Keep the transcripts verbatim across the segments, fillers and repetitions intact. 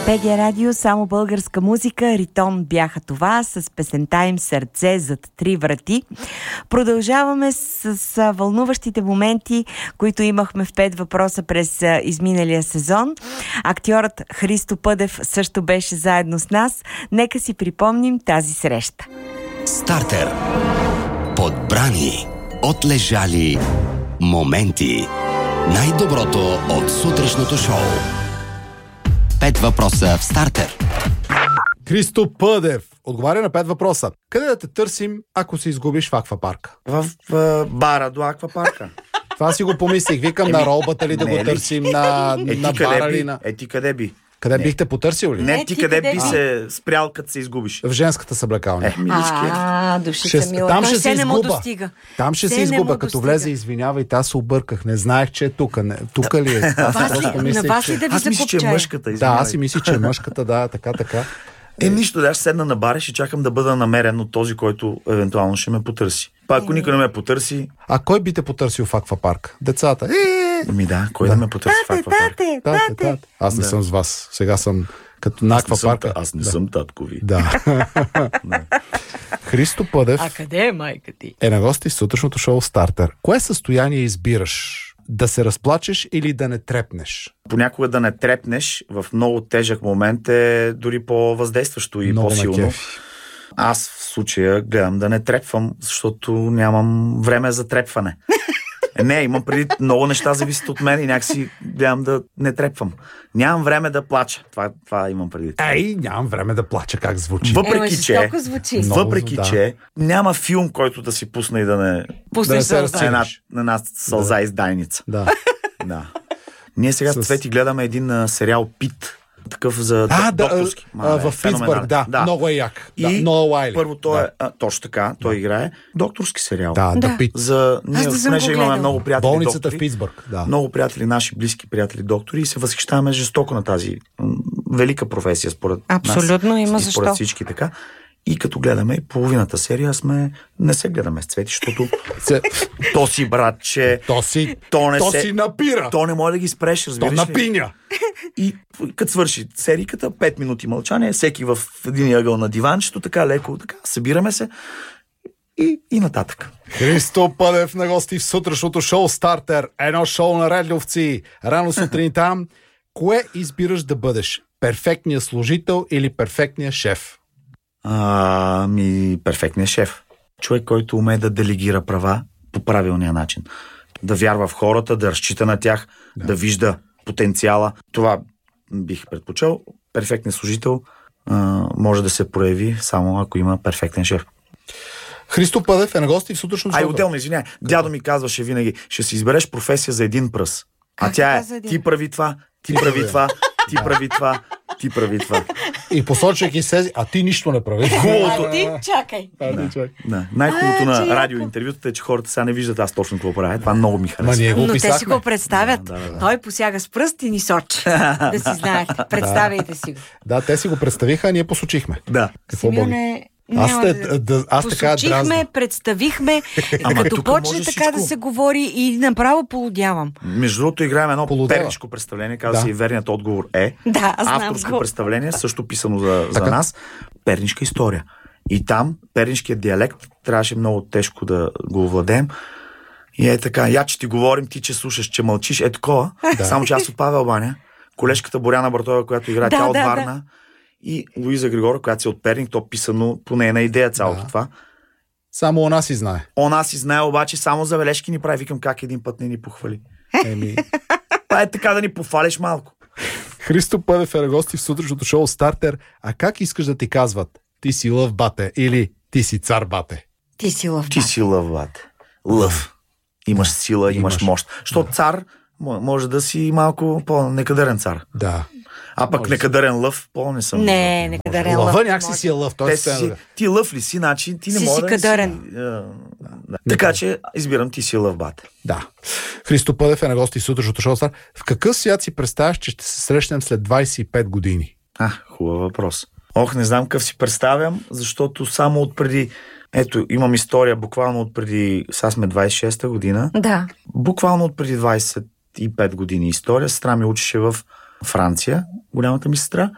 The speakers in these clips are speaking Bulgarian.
БГ Радио, само българска музика, Ритон бяха това, с песента им "Сърце зад три врати". Продължаваме с, с вълнуващите моменти, които имахме в пет въпроса през изминалия сезон. Актьорът Христо Пъдев също беше заедно с нас. Нека си припомним тази среща. Стартер. Подбрани, отлежали моменти. Най-доброто от сутрешното шоу. Пет въпроса в Стартер. Христо Пъдев отговаря на пет въпроса. Къде да те търсим, ако се изгубиш в аквапарка? В, в бара до аквапарка. Това си го помислих. Викам на ролбата ли да го търсим, на, е, на бара ли на... Е, ти къде би? Къде не. бихте потърсил ли? Не, Не, ти, ти къде, къде би би? се спрял, като се изгубиш? В женската съблекалня. Е, милички. А, душица Ще- мила. там Той ще се все не му изгуба. достига. Там ще Все се не му изгуба. Като достига. влезе, извинявайте, аз се обърках. Не знаех, че е тук. Не, тук ли е? Аз Вас ли- просто на мислех, вас ли че... да ви Аз мисля, че е закопчае? мъжката. Да, извинявай. аз си мислих, че е мъжката, да, така, така. Е, нищо, да, ще седна на бара и ще чакам да бъда намерен от този, който евентуално ще ме потърси. Па ако никой не ме потърси, А кой би те потърсил в аквапарк? Децата. Е, ми да, кой да, ме потърси в аквапарк? тате, тате. Аз не Да. съм с вас. Сега съм като на Аз не съм, аквапарка. аз не Да. съм таткови. Да. Христо Пъдев А къде е майка ти? е на гости в сутрешното шоу Стартер. Кое състояние избираш? Да се разплачеш или да не трепнеш? Понякога да не трепнеш в много тежък момент е дори по-въздействащо и Много ме по-силно. кефи. Аз в случая гледам да не трепвам, защото нямам време за трепване. Е, не, имам преди много неща зависят от мен и някакси гледам да не трепвам. Нямам време да плача. Това, това имам преди. Ей, нямам време да плача, как звучи. Въпреки, Ема, че, жестоко звучи. Много, въпреки да. че няма филм, който да си пусне и да не Пуснеш Да се се. разцепиш. на една, на една сълза издайница. Да. Да. Ние сега С- с Цвети гледаме един а, сериал Пит. Такъв за А, да, докторски. а, Ма, в Питсбърг, да, много е як. Да, И Ноа Уайли. първо той Да. е, а, точно така, той играе докторски сериал. Да, Да. да, Пит. За ние, да съм понеже го имаме гледала. много приятели Болницата доктори, в Питсбърг. Да. много приятели, наши близки приятели доктори и се възхищаваме жестоко на тази м, велика професия според Абсолютно, нас. има и според защо. всички така. И като гледаме половината серия, сме не се гледаме с Цвети, защото Се- то си братче, То си, то не то се... си напира. То не може да ги спреш, То разбираш ли? напиня. И като свърши сериката, пет минути мълчание, всеки в един ъгъл на диванчето, така леко, така, събираме се и, и нататък. Христо Пъдев на гости в сутрешното шоу Стартер. Едно шоу на Редловци. Рано сутринта. Кое избираш да бъдеш? Перфектният служител или перфектният шеф? А, ми, перфектният шеф. Човек, който умее да делегира права по правилния начин. Да вярва в хората, да разчита на тях, да, да вижда потенциала. Това бих предпочел. Перфектният служител а, може да се прояви само ако има перфектен шеф. Христо Пъдев е на гости в сутрешното Ай, шоу. отделно, извиняй. Дядо ми казваше винаги, ще си избереш професия за един пръс. А Как тя е, каза един? ти прави това, ти прави това, ти прави това, ти прави това. И посочвайки се, а ти нищо не прави. А ти чакай. Да. Най-хубавото А, на че радиоинтервютата е, че хората сега не виждат аз точно какво правя. Това много ми Ма харесва. ние го Но те си описахме. го представят. Да, да, да. Той посяга с пръст и ни сочи. Да си знаете. Представяйте си го. Да, те си го представиха, а ние посочихме. Да. Какво боли? Симеоне, Аз, няма те, да- да, аз така Посочихме, дразна. представихме, Ама като тук почне може така да всичко. се говори и направо полудявам. Между другото играем едно Полудела. пернишко представление, казва Да. се и верният отговор е. Да, аз знам Авторско го. представление, също писано за, за Така. нас. Пернишка история. И там пернишкият диалект трябваше много тежко да го овладеем. И е така, я че ти говорим, ти че слушаш, че мълчиш, е такова. Да. Само че аз от Павел Баня, колежката Боряна Бартова, която играе, Да, тя от да, Варна, и Луиза Григора, която си от Перник, то писано по нейна идея цялото Да. това. Само у нас си знае. Она си знае, обаче само забележки ни прави. Викам как един път не ни похвали. Еми. Това е така да ни пофалиш малко. Христо Пъдев е на гости в сутрешното шоу Стартер. А как искаш да ти казват? Ти си лъв, бате. Или ти си цар, бате. Ти си лъв. Ти си лъв, бате. Лъв. Имаш сила, имаш, Имаш. мощ. Защото цар мо- може да си малко по-некадърен цар. Да. А пък Може некадърен лъв, по-не съм. Не, некадърен лъв. Лъва не някакси може. си е лъв. Той Те е си, сцена. ти лъв ли си, значи ти не Си може си да не кадърен. Си, а, да. Така че избирам ти си лъв, бате. Да. Христо Пъдев е на гости в сутрешното шоу Стартер. В какъв свят си представяш, че ще се срещнем след двайсет и пет години? А, хубав въпрос. Ох, не знам какъв си представям, защото само от преди... Ето, имам история буквално от преди... Сега сме двайсет и шеста година. Да. Буквално от преди двайсет и пет години история. Сестра ми учеше в Франция, голямата ми сестра.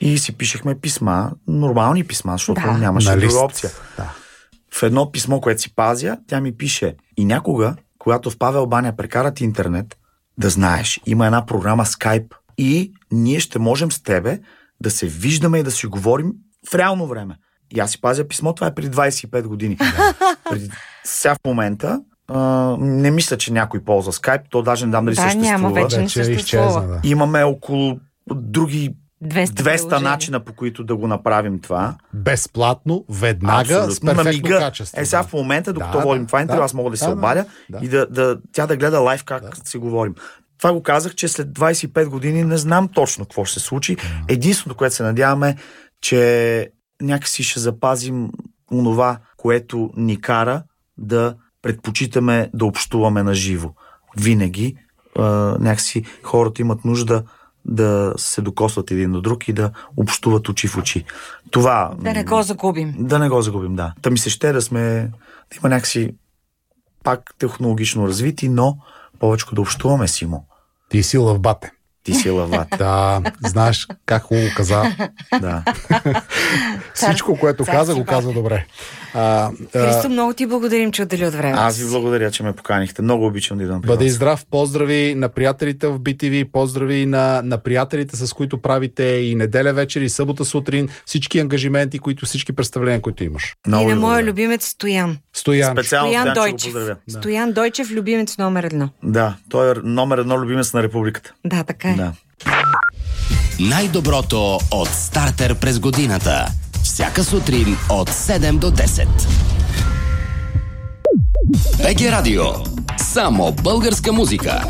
И си пишехме писма, нормални писма, защото Да. нямаше На друга лист. опция. Да. В едно писмо, което си пазя, тя ми пише: и някога, когато в Павел Баня прекарат интернет, да знаеш, има една програма Skype и ние ще можем с тебе да се виждаме и да си говорим в реално време. И аз си пазя писмо, това е преди двайсет и пет години. Преди... Сега в момента а, не мисля, че някой ползва Skype, то даже не дам дали Да, съществува. няма, вече не Вече е съществува. изчезна, да. Имаме около други двеста, двеста приложения. начина, по които да го направим това. Безплатно, веднага, Абсолютно. с перфектно На мига. качество. Е, сега да. в момента, докато Да, водим да, това интервю, да, аз мога да се да, обадя да. и да, да, тя да гледа лайв как да. си говорим. Това го казах, че след двайсет и пет години не знам точно какво ще се случи. Единственото, което се надяваме, че някакси ще запазим онова, което ни кара да предпочитаме да общуваме на живо. Винаги а, някакси хората имат нужда да се докосват един до друг и да общуват очи в очи. Това... Да не го загубим. Да не го загубим, да. Та ми се ще да сме... Да има някакси пак технологично развити, но повече да общуваме, Симо. Ти си лъвбате. Ти си лават. Да, знаеш как хубаво каза. Да. Всичко, което Царски каза, го бат. каза добре. А, Христо, а, много ти благодарим, че отдели от време. Аз ви благодаря, че ме поканихте. Много обичам да идвам при бъди вас. здрав, поздрави на приятелите в би ти ви, поздрави на, на приятелите, с които правите и неделя вечер, и събота сутрин, всички ангажименти, които, всички представления, които имаш. Много И ви на моя благодаря. любимец Стоян. Стоян. Специално Стоян Стоян, че го Дойчев. поздравя. Стоян Дойчев, любимец номер едно. Да, той е номер едно любимец на републиката. Да, така е. Да. Най-доброто от стартер през годината. Всяка сутрин от седем до десет. БГ Радио. Само българска музика.